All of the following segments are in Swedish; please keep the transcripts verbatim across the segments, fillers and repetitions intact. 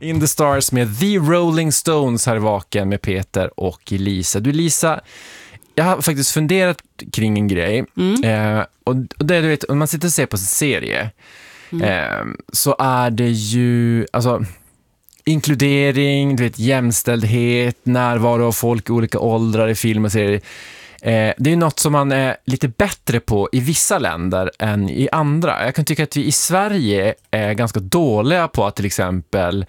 In the Stars med The Rolling Stones här i Vaken med Peter och Lisa. Du Lisa, jag har faktiskt funderat kring en grej. Mm. Eh, och, och det du vet, om man sitter och ser på en serie mm. eh, så är det ju alltså inkludering, du vet, jämställdhet, närvaro av folk i olika åldrar i film och serier. Eh, det är något som man är lite bättre på i vissa länder än i andra. Jag kan tycka att vi i Sverige är ganska dåliga på att till exempel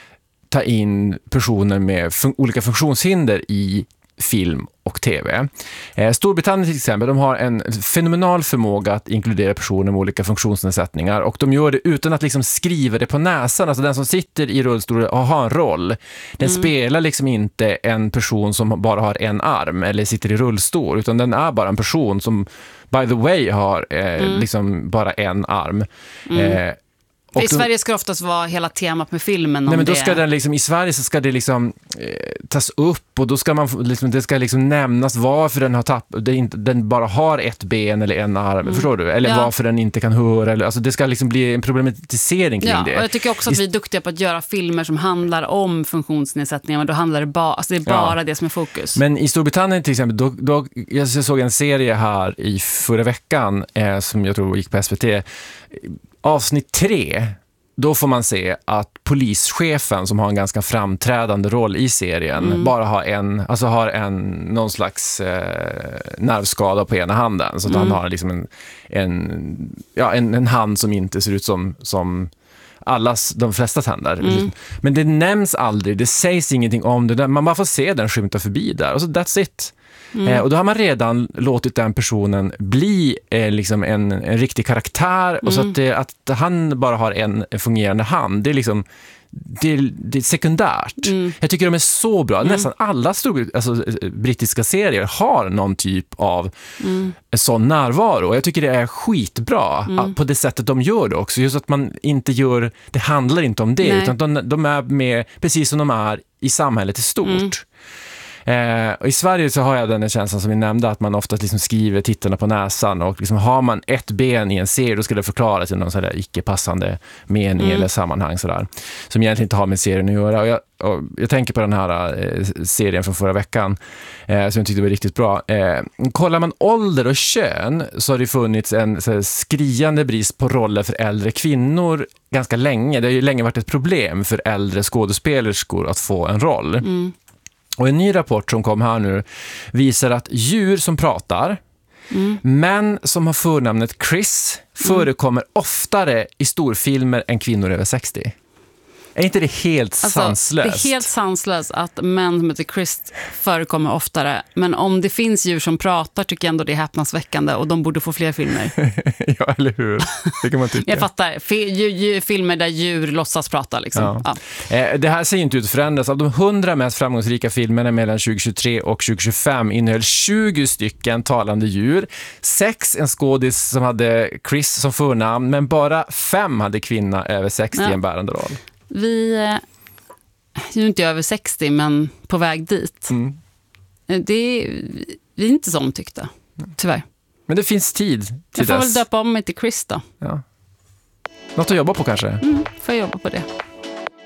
ta in personer med fun- olika funktionshinder i film och tv. Eh, Storbritannien till exempel, de har en fenomenal förmåga att inkludera personer med olika funktionsnedsättningar, och de gör det utan att liksom skriva det på näsan. Alltså den som sitter i rullstol och har en roll, den mm. spelar liksom inte en person som bara har en arm eller sitter i rullstol, utan den är bara en person som by the way har eh, mm. liksom bara en arm. Mm. Eh, För i Sverige ska det oftast vara hela temat med filmen. Nej, men då det... ska den liksom, i Sverige så ska det liksom eh, tas upp, och då ska man liksom, det ska liksom nämnas varför den har tappat, den bara har ett ben eller en arm, mm. förstår du? Eller ja. varför den inte kan höra, eller, alltså det ska liksom bli en problematisering kring ja, det. Och jag tycker också att vi är duktiga på att göra filmer som handlar om funktionsnedsättningar, men då handlar det bara, alltså det är bara ja. det som är fokus. Men i Storbritannien till exempel, då, då, jag såg en serie här i förra veckan eh, som jag tror gick på S V T. Avsnitt tre, då får man se att polischefen, som har en ganska framträdande roll i serien, mm. bara har en, alltså har en någon slags eh, nervskada på ena handen, så att mm. han har liksom en, en, ja, en, en hand som inte ser ut som, som allas, de flesta tänder. Mm. Men det nämns aldrig, det sägs ingenting om det, man bara får se den skymta förbi där, och så that's it. Mm. Eh, och då har man redan låtit den personen bli eh, liksom en, en riktig karaktär, mm. och så att, det, att han bara har en fungerande hand, det är liksom det, det är sekundärt. Mm. Jag tycker de är så bra. Mm. Nästan alla stor, alltså, brittiska serier har någon typ av mm. sån närvaro, och jag tycker det är skitbra mm. på det sättet de gör det också. Just att man inte gör, det handlar inte om det, Nej. utan de, de är med precis som de är i samhället i stort. Mm. Eh, och i Sverige så har jag den känslan som vi nämnde, att man ofta liksom skriver tittarna på näsan, och liksom har man ett ben i en serie, då ska det förklaras i någon sån där icke-passande mening mm. eller sammanhang sådär, som egentligen inte har med serien att göra. Och jag, och jag tänker på den här eh, serien från förra veckan eh, som jag tyckte var riktigt bra. Eh, kollar man ålder och kön, så har det funnits en så här, skriande brist på roller för äldre kvinnor ganska länge. Det har ju länge varit ett problem för äldre skådespelerskor att få en roll. Mm. Och en ny rapport som kom här nu visar att djur som pratar, mm. män som har förnamnet Chris, förekommer mm. oftare i storfilmer än kvinnor över sextio. Är inte det helt alltså, sanslöst? Det är helt sanslöst att män som heter Chris förekommer oftare. Men om det finns djur som pratar, tycker jag ändå det är häpnadsväckande, och de borde få fler filmer. Ja, eller hur? Det kan man tycka. Jag fattar. F- djur, djur, filmer där djur låtsas prata. Liksom. Ja. Ja. Eh, det här ser inte ut att förändras. Av de hundra mest framgångsrika filmerna mellan tjugohundratjugotre och tjugotjugofem innehöll tjugo stycken talande djur. Sex en skådis som hade Chris som förnamn, men bara fem hade kvinna över sextio ja. en bärande roll. Vi är ju inte över sextio, men på väg dit. Mm. Det är, vi är inte så omtyckta, tyvärr. Men det finns tid till jag får dess. väl döpa om mig till Chris då. Ja. Något att jobba på kanske? Mm, får jag jobba på det.